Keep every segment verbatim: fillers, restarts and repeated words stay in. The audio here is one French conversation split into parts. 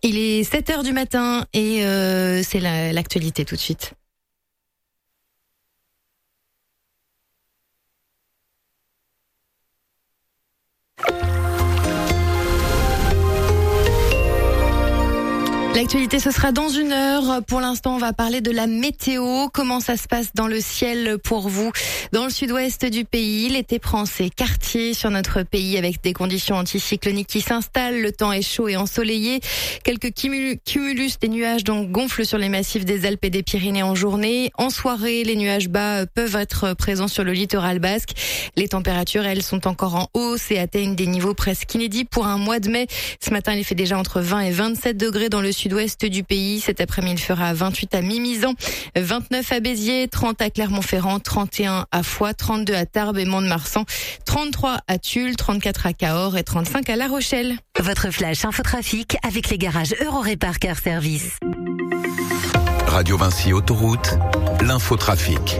Il est sept heures du matin et euh, c'est la, l'actualité tout de suite. L'actualité, ce sera dans une heure. Pour l'instant, on va parler de la météo. Comment ça se passe dans le ciel pour vous dans le sud-ouest du pays? L'été prend ses quartiers sur notre pays avec des conditions anticycloniques qui s'installent. Le temps est chaud et ensoleillé. Quelques cumulus, des nuages donc gonflent sur les massifs des Alpes et des Pyrénées en journée. En soirée, les nuages bas peuvent être présents sur le littoral basque. Les températures, elles, sont encore en hausse et atteignent des niveaux presque inédits pour un mois de mai. Ce matin, il fait déjà entre vingt et vingt-sept degrés dans le sud-ouest du pays. Cet après-midi, il fera vingt-huit à Mimizan, vingt-neuf à Béziers, trente à Clermont-Ferrand, trente et un à Foix, trente-deux à Tarbes et Mont-de-Marsan, trente-trois à Tulle, trente-quatre à Cahors et trente-cinq à La Rochelle. Votre flash infotrafic avec les garages Eurorépar Car Service. Radio Vinci Autoroute, l'infotrafic.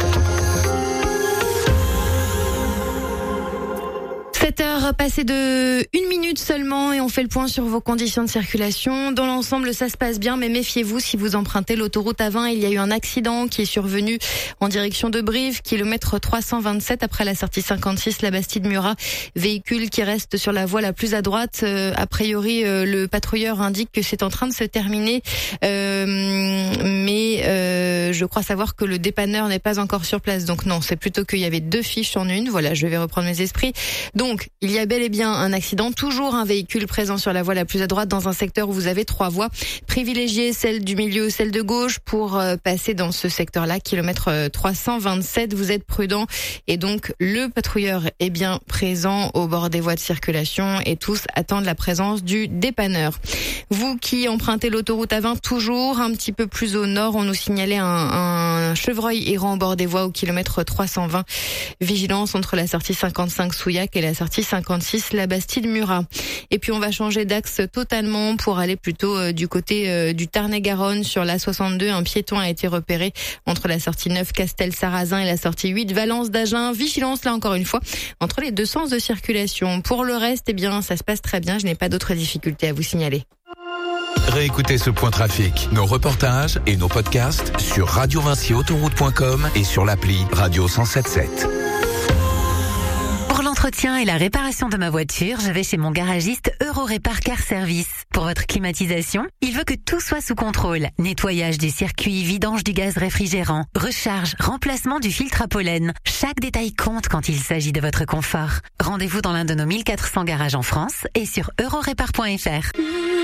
sept heures passées de une minute seulement et on fait le point sur vos conditions de circulation. Dans l'ensemble, ça se passe bien, mais méfiez-vous si vous empruntez l'autoroute A vingt. Il y a eu un accident qui est survenu en direction de Brive, kilomètre trois cent vingt-sept après la sortie cinquante-six, la Bastide-Murat. Véhicule qui reste sur la voie la plus à droite. Euh, a priori, euh, le patrouilleur indique que c'est en train de se terminer, euh, mais euh, je crois savoir que le dépanneur n'est pas encore sur place. Donc non, c'est plutôt qu'il y avait deux fiches en une. Voilà, je vais reprendre mes esprits. Donc, Donc, il y a bel et bien un accident, toujours un véhicule présent sur la voie la plus à droite dans un secteur où vous avez trois voies. Privilégiez celle du milieu, celle de gauche pour euh, passer dans ce secteur-là, kilomètre trois cent vingt-sept. Vous êtes prudent et donc le patrouilleur est bien présent au bord des voies de circulation et tous attendent la présence du dépanneur. Vous qui empruntez l'autoroute A vingt, toujours un petit peu plus au nord, on nous signalait un, un chevreuil errant au bord des voies au kilomètre trois cent vingt. Vigilance entre la sortie cinquante-cinq Souillac et la sortie cinquante-six, la Bastide-Murat. Et puis on va changer d'axe totalement pour aller plutôt euh, du côté euh, du Tarn-et-Garonne sur l'A soixante-deux. Un piéton a été repéré entre la sortie neuf Castel-Sarrazin et la sortie huit Valence-d'Agen. Vigilance là encore une fois entre les deux sens de circulation. Pour le reste, eh bien ça se passe très bien. Je n'ai pas d'autres difficultés à vous signaler. Réécoutez ce point trafic, nos reportages et nos podcasts sur radio vinci autoroute point com et sur l'appli Radio cent sept sept. Pour l'entretien et la réparation de ma voiture, je vais chez mon garagiste Eurorépar Car Service. Pour votre climatisation, il veut que tout soit sous contrôle. Nettoyage du circuit, vidange du gaz réfrigérant, recharge, remplacement du filtre à pollen. Chaque détail compte quand il s'agit de votre confort. Rendez-vous dans l'un de nos mille quatre cents garages en France et sur eurorépar point f r.